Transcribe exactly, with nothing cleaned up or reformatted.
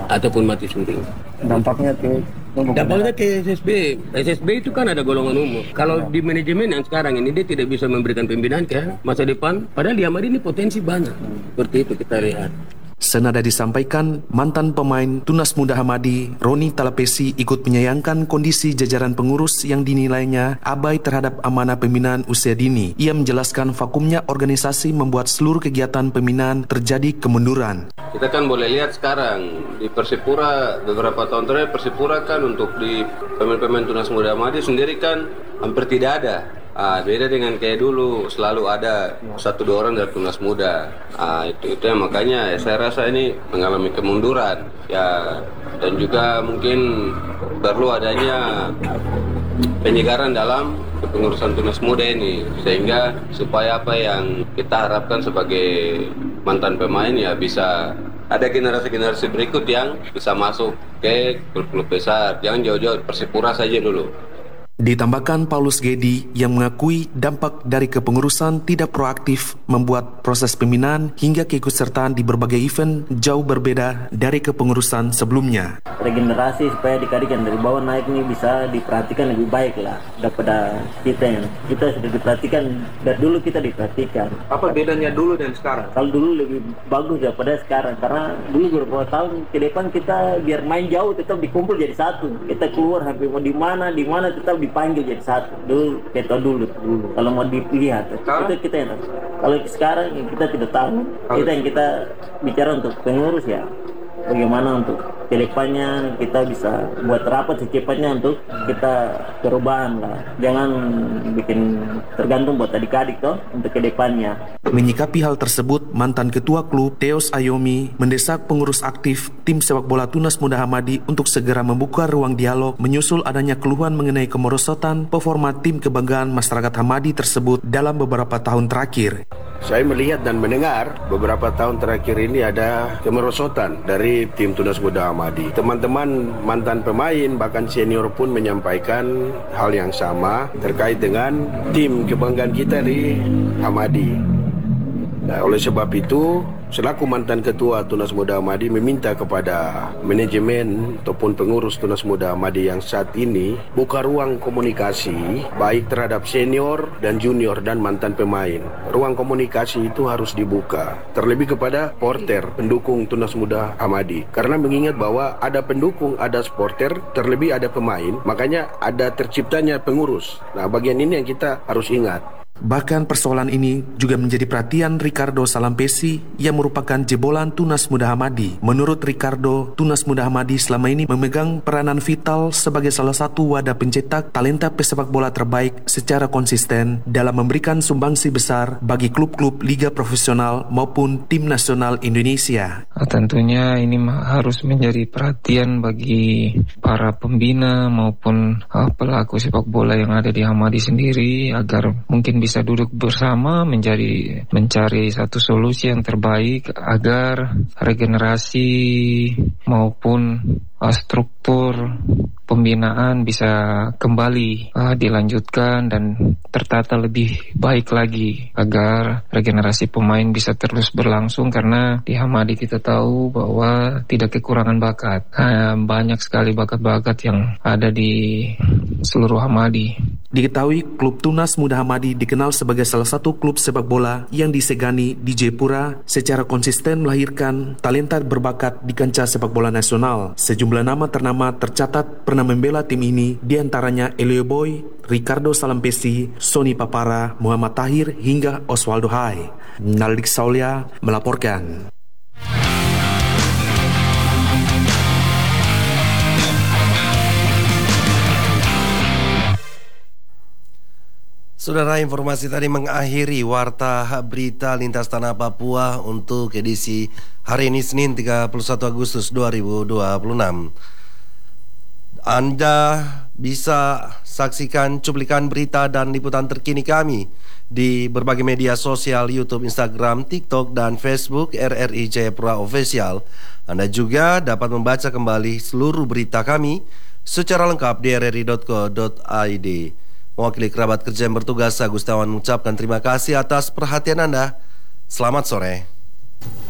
ataupun mati suri. Dampaknya ke Dampaknya ke S S B. S S B itu kan ada golongan umur. Kalau di manajemen yang sekarang ini dia tidak bisa memberikan pembinaan ke masa depan, padahal di Hamadi ini potensi banyak. Seperti itu kita lihat. Senada disampaikan, mantan pemain Tunas Muda Hamadi, Roni Talapesi, ikut menyayangkan kondisi jajaran pengurus yang dinilainya abai terhadap amanah pembinaan usia dini. Ia menjelaskan vakumnya organisasi membuat seluruh kegiatan pembinaan terjadi kemunduran. Kita kan boleh lihat sekarang di Persipura, beberapa tahun terakhir Persipura kan untuk di pemain-pemain Tunas Muda Hamadi sendiri kan hampir tidak ada. Ah, beda dengan kayak dulu, selalu ada satu dua orang dari Tunas Muda. Ah, itu itu yang makanya ya, saya rasa ini mengalami kemunduran. Ya, dan juga mungkin perlu adanya penyegaran dalam kepengurusan Tunas Muda ini, sehingga supaya apa yang kita harapkan sebagai mantan pemain ya bisa ada generasi-generasi berikut yang bisa masuk ke klub-klub besar. Jangan jauh-jauh Persipura saja dulu. Ditambahkan Paulus Gedi yang mengakui dampak dari kepengurusan tidak proaktif membuat proses pembinaan hingga keikutsertaan di berbagai event jauh berbeda dari kepengurusan sebelumnya. Regenerasi supaya adik-adik yang dari bawah naik ini bisa diperhatikan lebih baik lah daripada kita yang kita sudah diperhatikan dari dulu kita diperhatikan. Apa bedanya dulu dan sekarang? Kalau dulu lebih bagus daripada sekarang karena dulu beberapa tahun ke depan kita biar main jauh tetap dikumpul jadi satu. Kita keluar hampir mau di mana di mana tetap dipanggil jadi satu. Dulu kita dulu dulu kalau mau dilihat itu kita yang tahu. Kalau sekarang kita tidak tahu. Kita yang kita bicara untuk pengurus ya. Bagaimana untuk kedepannya kita bisa buat rapat secepatnya untuk kita perubahan lah. Jangan bikin tergantung buat adik-adik toh untuk kedepannya. Menyikapi hal tersebut, mantan ketua klub Theos Ayomi mendesak pengurus aktif tim sepak bola Tunas Muda Hamadi untuk segera membuka ruang dialog menyusul adanya keluhan mengenai kemerosotan performa tim kebanggaan masyarakat Hamadi tersebut dalam beberapa tahun terakhir. Saya melihat dan mendengar beberapa tahun terakhir ini ada kemerosotan dari tim Tunas Muda Hamadi. Teman-teman mantan pemain bahkan senior pun menyampaikan hal yang sama terkait dengan tim kebanggaan kita di Hamadi. Nah, oleh sebab itu, selaku mantan ketua Tunas Muda Hamadi meminta kepada manajemen ataupun pengurus Tunas Muda Hamadi yang saat ini buka ruang komunikasi baik terhadap senior dan junior dan mantan pemain. Ruang komunikasi itu harus dibuka, terlebih kepada porter pendukung Tunas Muda Hamadi. Karena mengingat bahwa ada pendukung, ada supporter, terlebih ada pemain, makanya ada terciptanya pengurus. Nah, bagian ini yang kita harus ingat. Bahkan persoalan ini juga menjadi perhatian Ricardo Salampesi yang merupakan jebolan Tunas Muda Hamadi. Menurut Ricardo, Tunas Muda Hamadi selama ini memegang peranan vital sebagai salah satu wadah pencetak talenta pesepak bola terbaik secara konsisten dalam memberikan sumbangsi besar bagi klub-klub liga profesional maupun tim nasional Indonesia. Tentunya ini harus menjadi perhatian bagi para pembina maupun uh, pelaku sepak bola yang ada di Hamadi sendiri agar mungkin bisa bisa duduk bersama menjadi mencari satu solusi yang terbaik agar regenerasi maupun uh, struktur pembinaan bisa kembali uh, dilanjutkan dan tertata lebih baik lagi agar regenerasi pemain bisa terus berlangsung karena di Hamadi kita tahu bahwa tidak kekurangan bakat. Uh, banyak sekali bakat-bakat yang ada di seluruh Hamadi. Diketahui klub Tunas Muda Hamadi dikenal sebagai salah satu klub sepak bola yang disegani di Jayapura secara konsisten melahirkan talenta berbakat di kancah sepak bola nasional. Sejumlah nama ternama tercatat pernah membela tim ini, diantaranya Elio Boy, Ricardo Salampesi, Sony Papara, Muhammad Tahir, hingga Oswaldo Hai. Naldik Saulia melaporkan. Saudara, informasi tadi mengakhiri Warta Berita Lintas Tanah Papua untuk edisi hari ini Senin tiga puluh satu Agustus dua ribu dua puluh enam. Anda bisa saksikan cuplikan berita dan liputan terkini kami di berbagai media sosial YouTube, Instagram, TikTok, dan Facebook R R I Jayapura Official. Anda juga dapat membaca kembali seluruh berita kami secara lengkap di r r i dot co dot i d. Mewakili kerabat kerja yang bertugas, Agustawan mengucapkan terima kasih atas perhatian Anda. Selamat sore.